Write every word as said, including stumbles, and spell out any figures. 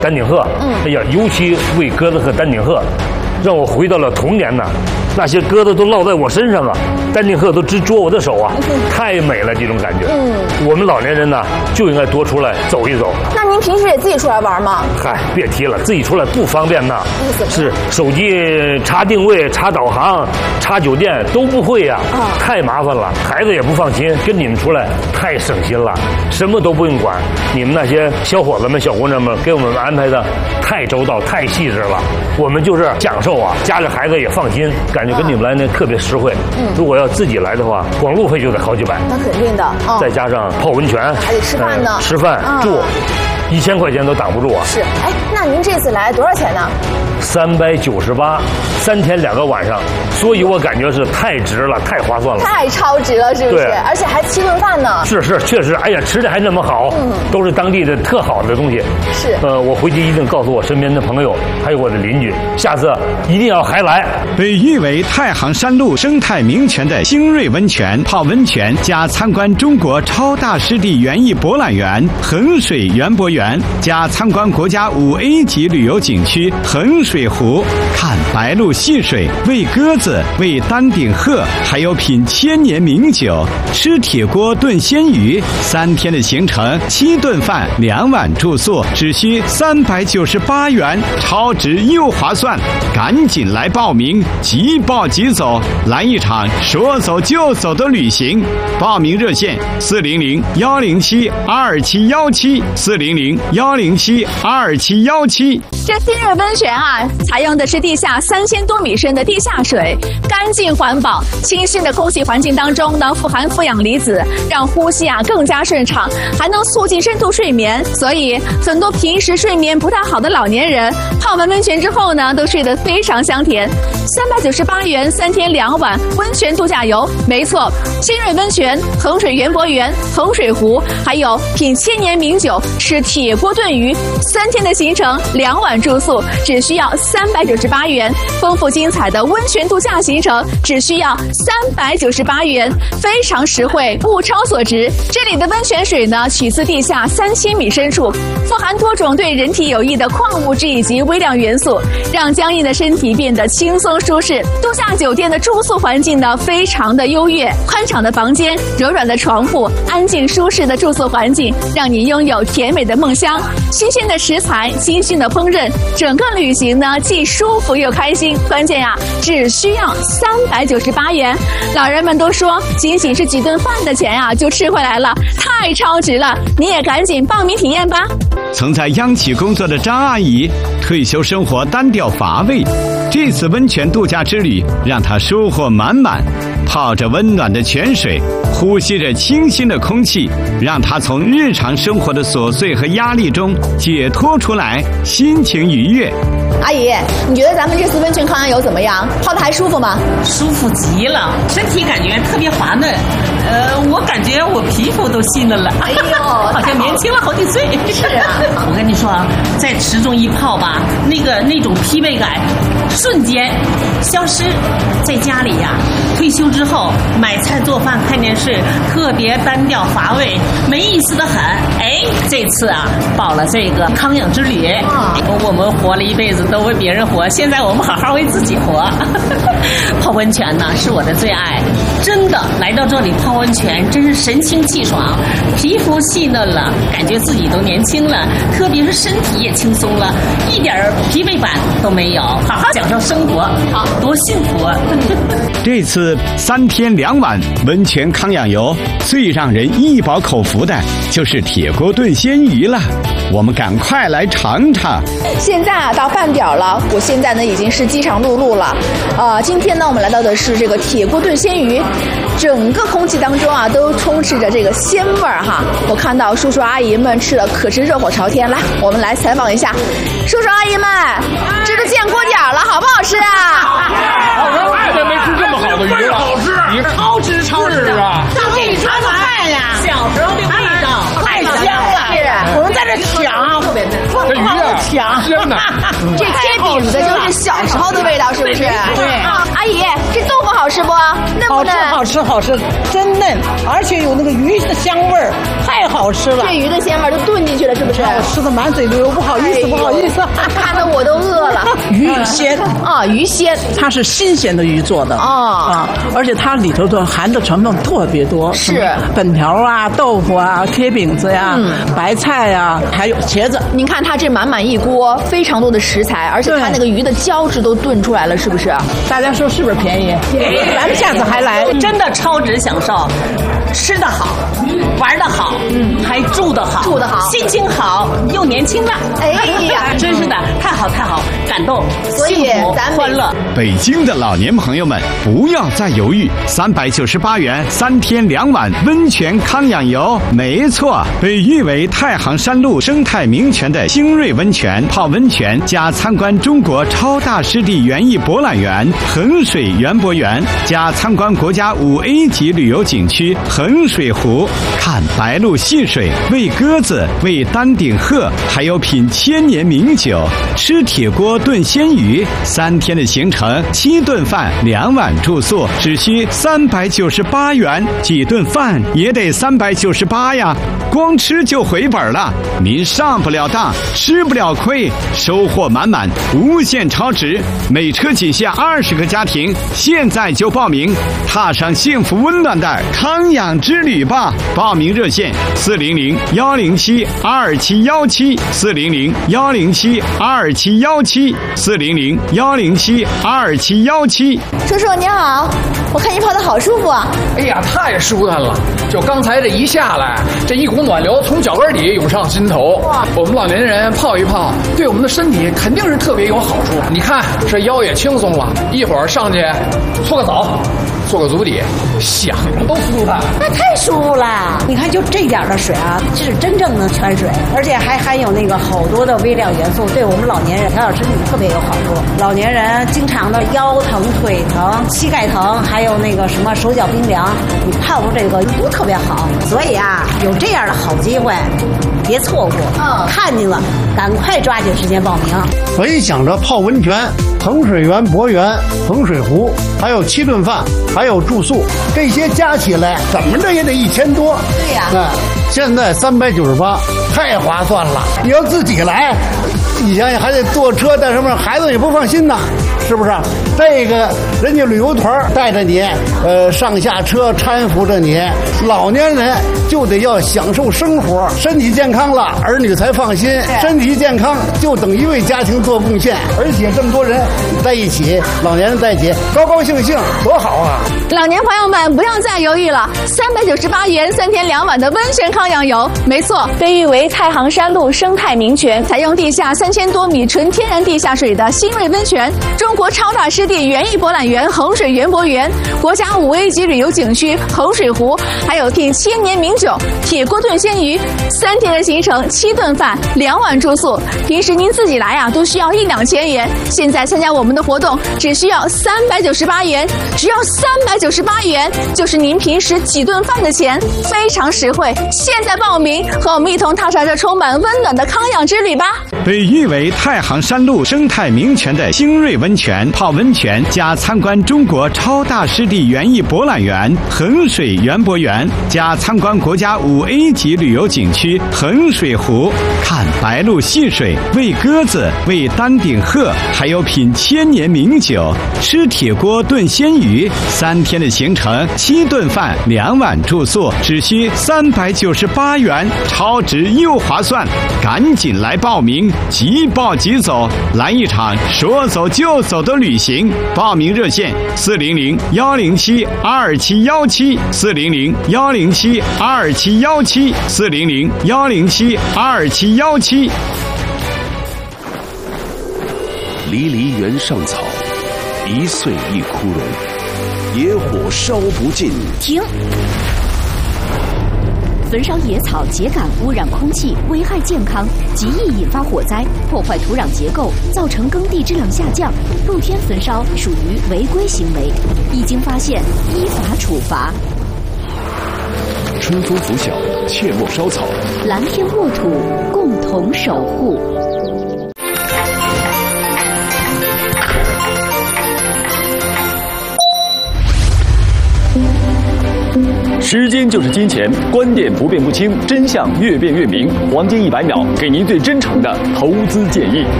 丹顶鹤，嗯，哎呀，尤其喂鸽子和丹顶鹤，让我回到了童年呐。那些鸽子都落在我身上啊，丹顶鹤都直啄我的手啊，太美了，这种感觉。嗯，我们老年人呢就应该多出来走一走。 那您平时也自己出来玩吗？ 嗨，别提了，自己出来不方便呐。是手机查定位、查导航、查酒店都不会呀、啊，啊、太麻烦了，孩子也不放心。跟你们出来太省心了，什么都不用管。你们那些小伙子们、小姑娘们给我们安排的太周到、太细致了，我们就是享受啊，家里孩子也放心。感觉跟你们来呢特别实惠。嗯，如果要自己来的话，光路费就得好几百。 那肯定的。哦、 再加上泡温泉， 还得吃饭呢。 呃、吃饭、嗯、住，一千块钱都挡不住啊。 是，哎，那您这次来多少钱呢？ 三百九十八，三天两个晚上，所以我感觉是太值了，太划算了， 太超值了，是不是？而且还七顿饭呢。 是是，确实，哎呀，吃的还那么好，嗯，都是当地的特好的东西。 是， 呃，我回去一定告诉我身边的朋友，还有我的邻居，下次一定要还来。 被誉为太行山路生态名泉的新锐温泉，泡温泉加参观中国超大湿地园艺博览园衡水园博园，加参观国家五 A 级旅游景区衡水湖，看白鹭戏水，喂鸽子，喂丹顶鹤，还有品千年名酒，吃铁锅炖鲜鱼。三天的行程，七顿饭，两晚住宿，只需三百九十八元，超值又划算，赶紧来报名，即报即走，来一场说走就走的旅行。报名热线：四零零幺零七二七幺七，四零零幺零七二七幺七。 这新锐温泉啊，采用的是地下三千多米深的地下水，干净环保，清新的空气环境当中呢，富含负氧离子，让呼吸啊更加顺畅，还能促进深度睡眠。所以很多平时睡眠不太好的老年人，泡完温泉之后呢，都睡得非常香甜。三百九十八元三天两晚温泉度假游，没错，新锐温泉、衡水园博园、衡水湖，还有品千年名酒、吃铁锅炖鱼，三天的行程，两晚住宿，只需要三百九十八元。丰富精彩的温泉度假行程，只需要三百九十八元，非常实惠，物超所值。这里的温泉水呢，取自地下三千米深处，富含多种对人体有益的矿物质以及微量元素，让僵硬的身体变得轻松舒适。度假酒店的住宿环境呢，非常的优越，宽敞的房间，柔软的床铺，安静舒适的住宿环境，让你拥有甜美的梦乡。新鲜的食材，精心的烹饪，整个旅行呢既舒服又开心。关键呀、啊，只需要三百九十八元。老人们都说，仅仅是几顿饭的钱啊，就吃回来了，太超值了！你也赶紧报名体验吧。 曾在央企工作的张阿姨，退休生活单调乏味，这次温泉度假之旅让她收获满满。泡着温暖的泉水，呼吸着清新的空气，让她从日常生活的琐碎和压力中解脱出来，心情愉悦。 阿姨，你觉得咱们这次温泉康养游怎么样？泡的还舒服吗？ 舒服极了，身体感觉特别滑嫩。呃，我感觉我皮肤都细嫩了。哎呦，好像年轻了好几岁。 是啊， 我跟你说啊，在池中一泡吧，那个那种疲惫感瞬间消失。在家里呀、啊，退休之后买菜做饭看电视，特别单调乏味，没意思的很。哎，这次啊，报了这个康养之旅，啊、我们活了一辈子都为别人活，现在我们好好为自己活。泡温泉呢是我的最爱，真的来到这里泡温泉，真是神清气爽，皮肤细嫩了，感觉自己都年轻了，特别是身体也轻松了，一点疲惫感都没有，好好享受生活，好多幸福啊！ 这次三天两晚温泉康养游，最让人一饱口福的就是铁锅炖鲜鱼了，我们赶快来尝尝。 现在啊，到饭点了，我现在呢已经是饥肠辘辘了。呃，今天呢，我们来到的是这个铁锅炖鲜鱼，整个空气当中啊都充斥着这个鲜味儿哈。我看到叔叔阿姨们吃的可是热火朝天，来，我们来采访一下叔叔阿姨们，这都见锅点了，好不好吃啊？ 我爱的没吃这么好的鱼了，好吃，你超值超值啊！ 大给你尝尝看呀，小时候的味道太香了。 是， 我们在这抢， 特别嫩， 这鱼啊，鲜呐！ 这这饼子就是小时候的味道，是不是？ 对。 阿姨，这豆腐好吃不？嫩不嫩？ 好吃，好吃，好吃，真嫩，而且有那个鱼的香味儿，太好吃了。 这鱼的鲜味都炖进去了，是不是？ 我吃的满嘴流，不好意思，不好意思， 看得我都饿了。 鱼鲜啊，鱼鲜， 它是新鲜的鱼做的啊，而且它里头的含的成分特别多， 是粉条啊、豆腐啊、贴饼子呀、白菜呀，还有茄子。 您看它这满满一锅，非常多的食材，而且它那个鱼的胶质都炖出来了，是不是？ 大家说是不是便宜？便宜，咱们下次还来， 真的超值享受，吃得好，玩得好，嗯，还住得好， 住得好， 心情好，又年轻了。哎呀，真是的，太好太好，感动，幸福欢乐。 北京的老年朋友们，不要再犹豫，三百九十八元三天两晚温泉康养游，没错，被誉为太行山路生态名泉的新锐温泉，泡温泉加参观中国超大湿地园艺博览园衡水园博园，加参观国家五 A 级旅游景区衡水湖，看白鹭戏水，喂鸽子，喂丹顶鹤，还有品千年名酒，吃铁锅炖鲜鱼，三天的行程，七顿饭，两晚住宿，只需三百九十八元，几顿饭也得三百九十八呀，光吃就回本了。您上不了当，吃不了亏，收获满满，无限超值。每车仅限二十个家庭，现在就报名，踏上幸福温暖的康养之旅吧！报名热线：四零零幺零七二七幺七，四零零幺零七二七幺七，四零零幺零七二七幺七。 叔叔您好，我看您泡的好舒服啊！ 哎呀，太舒坦了！就刚才这一下来，这一股暖流从脚跟底涌上心头。我们老年人泡一泡，对我们的身体肯定是特别有好处。你看这腰也轻松了，一会儿上去搓个澡，做个足底，想着都舒坦。 那太舒服了！你看，就这点的水啊，这是真正的泉水，而且还含有那个好多的微量元素，对我们老年人调养身体特别有好处。老年人经常的腰疼、腿疼、膝盖疼，还有那个什么手脚冰凉，你泡这个都特别好。所以啊，有这样的好机会，别错过。嗯，看见了，赶快抓紧时间报名。 本想着泡温泉，衡水园博园、衡水湖，还有七顿饭，还有住宿，这些加起来怎么着也得一千多。 对呀、 啊，现在三百九十八，太划算了。你要自己来，你想想还得坐车带什么，孩子也不放心呐，是不是？这个人家旅游团带着你，呃，上下车搀扶着你，老年人就得要享受生活，身体健康了，儿女才放心。身体健康就等于为家庭做贡献，而且这么多人在一起，老年人在一起，高高兴兴，多好啊！ 老年朋友们不要再犹豫了，三百九十八元三天两晚的温泉康养游，没错，被誉为太行山路生态名泉，采用地下三千多米纯天然地下水的新锐温泉，中国超大湿地园艺博览园衡水园博园，国家五 A 级旅游景区衡水湖，还有品千年名酒，铁锅炖鲜鱼，三天的行程，七顿饭，两晚住宿。平时您自己来啊，都需要一两千元，现在参加我们的活动，只需要三百九十八元，只要三百九十八元，就是您平时几顿饭的钱，非常实惠。现在报名，和我们一同踏上这充满温暖的康养之旅吧！ 被誉为太行山路生态名泉的新锐温泉，泡温泉加参观中国超大湿地园艺博览园衡水园博园，加参观国家五 A 级旅游景区衡水湖，看白鹭戏水，喂鸽子，喂丹顶鹤，还有品千年名酒，吃铁锅炖鲜鱼，三天的行程，七顿饭，两晚住宿，只需三百九十八元，超值又划算，赶紧来报名，即报即走，来一场说走就走的旅行。报名热线：四零零幺零七二七幺七，四零零幺零七二七幺七，四零零幺零七二七幺七。 离离原上草，一岁一枯荣，野火烧不尽。 停！焚烧野草秸秆污染空气，危害健康，极易引发火灾，破坏土壤结构，造成耕地质量下降。露天焚烧属于违规行为，一经发现依法处罚。 春风拂晓，切莫烧草。 蓝天沃土，共同同守护。 时间就是金钱，观点不变不清，真相越辩越明。黄金一百秒，给您最真诚的投资建议。